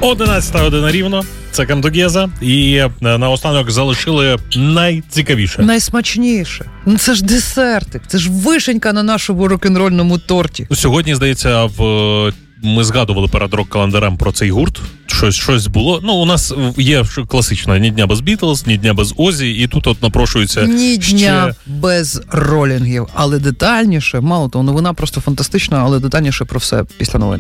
11 година рівно. Це Кантугеза. І наостанок залишили найцікавіше. Найсмачніше. Ну це ж десертик. Це ж вишенька на нашому рок-н-рольному торті. Сьогодні, здається, ми згадували перед рок-календарем про цей гурт. Щось було. Ну, у нас є класична «Ні дня без Бітлз», «Ні дня без Озі», і тут от напрошується «Ні дня без ролінгів». Але детальніше, мало того, новина просто фантастична, але детальніше про все після новин.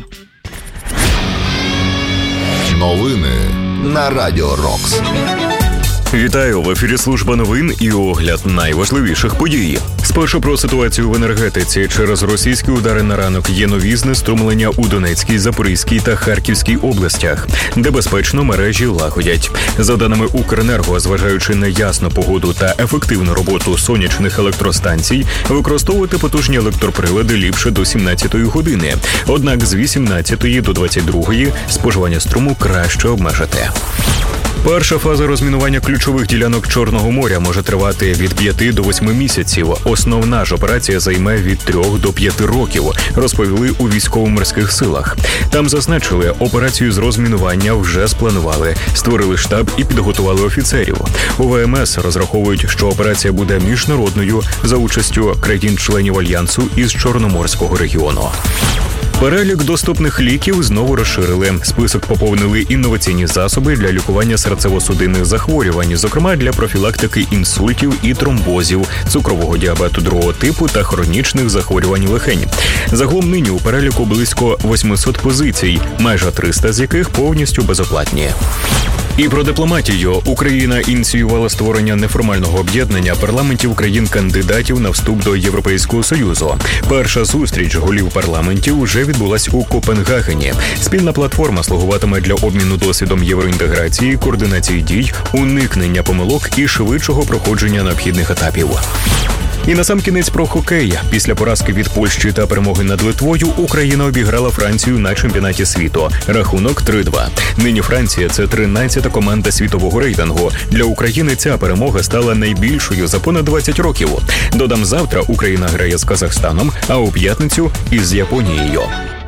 Новини на Радіо Рокс. Вітаю, в ефірі служба новин і огляд найважливіших подій. Спершу про ситуацію в енергетиці. Через російські удари на ранок є нові знеструмлення у Донецькій, Запорізькій та Харківській областях, де безпечно мережі лагодять. За даними Укренерго, зважаючи на ясну погоду та ефективну роботу сонячних електростанцій, використовувати потужні електроприлади ліпше до 17-ї години. Однак з 18-ї до 22-ї споживання струму краще обмежити. Перша фаза розмінування ключових ділянок Чорного моря може тривати від 5 до 8 місяців. Основна ж операція займе від 3 до 5 років, розповіли у військово-морських силах. Там зазначили, операцію з розмінування вже спланували, створили штаб і підготували офіцерів. У ВМС розраховують, що операція буде міжнародною за участю країн-членів Альянсу із Чорноморського регіону. Перелік доступних ліків знову розширили. Список поповнили інноваційні засоби для лікування серцево-судинних захворювань, зокрема для профілактики інсультів і тромбозів, цукрового діабету другого типу та хронічних захворювань легень. Загалом нині у переліку близько 800 позицій, майже 300 з яких повністю безоплатні. І про дипломатію. Україна ініціювала створення неформального об'єднання парламентів країн-кандидатів на вступ до Європейського Союзу. Перша зустріч голів парламентів вже відбулась у Копенгагені. Спільна платформа слугуватиме для обміну досвідом євроінтеграції, координації дій, уникнення помилок і швидшого проходження необхідних етапів. І насамкінець про хокей. Після поразки від Польщі та перемоги над Литвою Україна обіграла Францію на чемпіонаті світу. Рахунок 3-2. Нині Франція – це 13-та команда світового рейтингу. Для України ця перемога стала найбільшою за понад 20 років. Додам, завтра Україна грає з Казахстаном, а у п'ятницю – із Японією.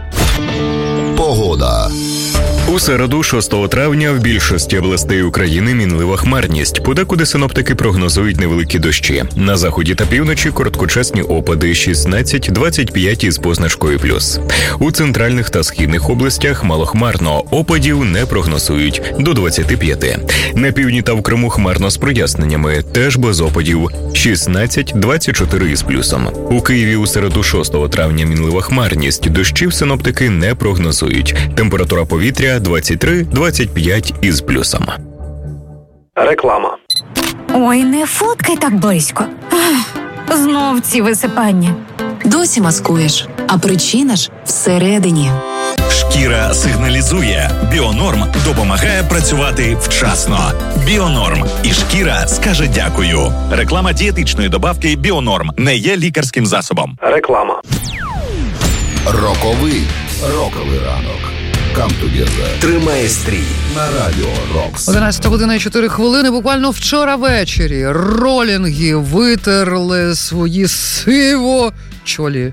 Погода. У середу, 6 травня, в більшості областей України мінлива хмарність. Подекуди синоптики прогнозують невеликі дощі. На заході та півночі короткочасні опади 16-25 із позначкою плюс. У центральних та східних областях малохмарно, опадів не прогнозують до 25. На півдні та в Криму хмарно з проясненнями, теж без опадів 16-24 із плюсом. У Києві у середу, 6 травня, мінлива хмарність. Дощів синоптики не прогнозують. Температура повітря 23-25 із плюсом. Реклама. Ой, не фоткай так близько. Знов ці висипання. Досі маскуєш, а причина ж всередині. Шкіра сигналізує. Біонорм допомагає працювати вчасно. Біонорм. І шкіра скаже дякую. Реклама дієтичної добавки Біонорм не є лікарським засобом. Реклама. Роковий ранок. Кантугеза тримає стрій на Радіо Рокс. 11 година і 4 хвилини. Буквально вчора ввечері ролінги витерли свої чоли.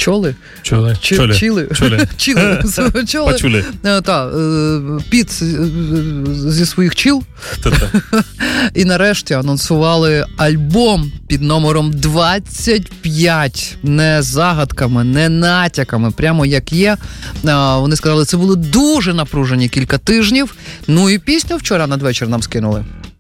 Піт зі своїх чіл. І нарешті анонсували альбом під номером 25. Не загадками, не натяками, прямо як є. Вони сказали, це були дуже напружені кілька тижнів. Ну і пісню вчора надвечір нам скинули.